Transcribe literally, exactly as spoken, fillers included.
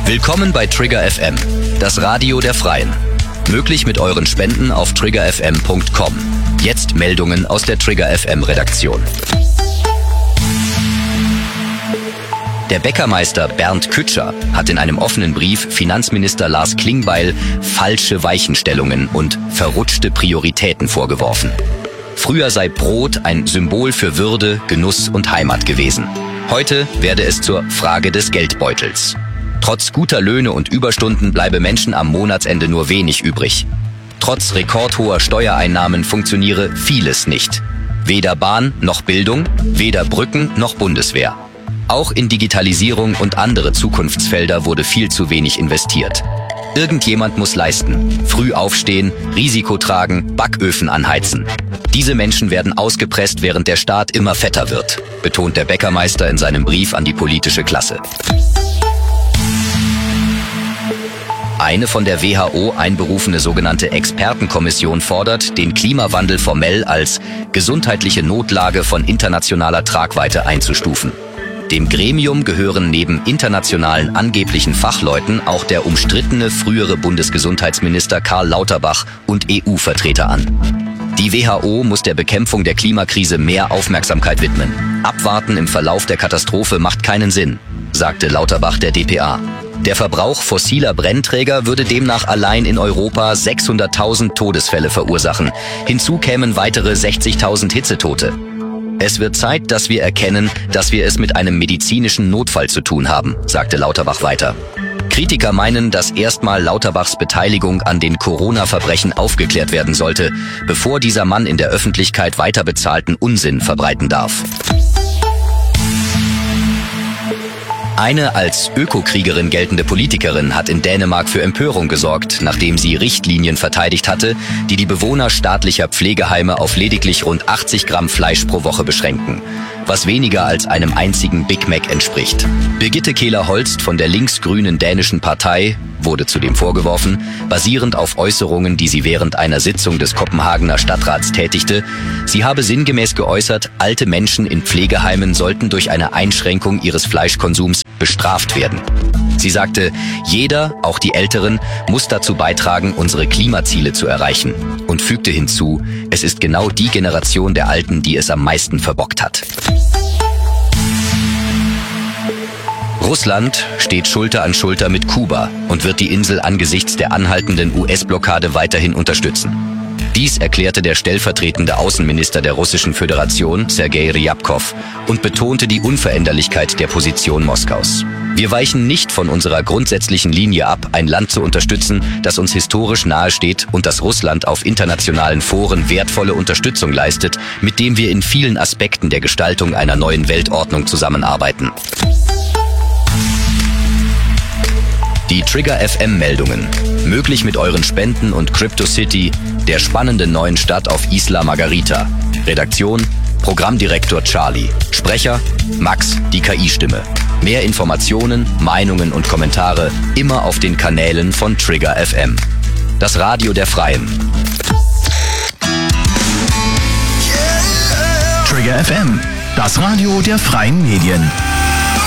Willkommen bei Trigger F M, das Radio der Freien. Möglich mit euren Spenden auf trigger f m punkt com. Jetzt Meldungen aus der Trigger F M Redaktion. Der Bäckermeister Bernd Kütscher hat in einem offenen Brief Finanzminister Lars Klingbeil falsche Weichenstellungen und verrutschte Prioritäten vorgeworfen. Früher sei Brot ein Symbol für Würde, Genuss und Heimat gewesen. Heute werde es zur Frage des Geldbeutels. Trotz guter Löhne und Überstunden bleibe Menschen am Monatsende nur wenig übrig. Trotz rekordhoher Steuereinnahmen funktioniere vieles nicht. Weder Bahn noch Bildung, weder Brücken noch Bundeswehr. Auch in Digitalisierung und andere Zukunftsfelder wurde viel zu wenig investiert. Irgendjemand muss leisten, früh aufstehen, Risiko tragen, Backöfen anheizen. Diese Menschen werden ausgepresst, während der Staat immer fetter wird, betont der Bäckermeister in seinem Brief an die politische Klasse. Eine von der W H O einberufene sogenannte Expertenkommission fordert, den Klimawandel formell als gesundheitliche Notlage von internationaler Tragweite einzustufen. Dem Gremium gehören neben internationalen angeblichen Fachleuten auch der umstrittene frühere Bundesgesundheitsminister Karl Lauterbach und E U-Vertreter an. Die W H O muss der Bekämpfung der Klimakrise mehr Aufmerksamkeit widmen. Abwarten im Verlauf der Katastrophe macht keinen Sinn, sagte Lauterbach der D P A. Der Verbrauch fossiler Brennträger würde demnach allein in Europa sechshunderttausend Todesfälle verursachen. Hinzu kämen weitere sechzigtausend Hitzetote. Es wird Zeit, dass wir erkennen, dass wir es mit einem medizinischen Notfall zu tun haben, sagte Lauterbach weiter. Kritiker meinen, dass erstmal Lauterbachs Beteiligung an den Corona-Verbrechen aufgeklärt werden sollte, bevor dieser Mann in der Öffentlichkeit weiter bezahlten Unsinn verbreiten darf. Eine als Ökokriegerin geltende Politikerin hat in Dänemark für Empörung gesorgt, nachdem sie Richtlinien verteidigt hatte, die die Bewohner staatlicher Pflegeheime auf lediglich rund achtzig Gramm Fleisch pro Woche beschränken, was weniger als einem einzigen Big Mac entspricht. Birgitte Kehler-Holst von der linksgrünen dänischen Partei wurde zudem vorgeworfen, basierend auf Äußerungen, die sie während einer Sitzung des Kopenhagener Stadtrats tätigte, sie habe sinngemäß geäußert, alte Menschen in Pflegeheimen sollten durch eine Einschränkung ihres Fleischkonsums bestraft werden. Sie sagte, jeder, auch die Älteren, muss dazu beitragen, unsere Klimaziele zu erreichen, und fügte hinzu, es ist genau die Generation der Alten, die es am meisten verbockt hat. Russland steht Schulter an Schulter mit Kuba und wird die Insel angesichts der anhaltenden U S-Blockade weiterhin unterstützen. Dies erklärte der stellvertretende Außenminister der Russischen Föderation, Sergei Ryabkov, und betonte die Unveränderlichkeit der Position Moskaus. Wir weichen nicht von unserer grundsätzlichen Linie ab, ein Land zu unterstützen, das uns historisch nahesteht und das Russland auf internationalen Foren wertvolle Unterstützung leistet, mit dem wir in vielen Aspekten der Gestaltung einer neuen Weltordnung zusammenarbeiten. Die Trigger F M-Meldungen. Möglich mit euren Spenden und CryptoCity, der spannenden neuen Stadt auf Isla Margarita. Redaktion, Programmdirektor Charlie. Sprecher, Max, die K I-Stimme. Mehr Informationen, Meinungen und Kommentare immer auf den Kanälen von Trigger F M. Das Radio der Freien. Trigger F M, das Radio der Freien Medien.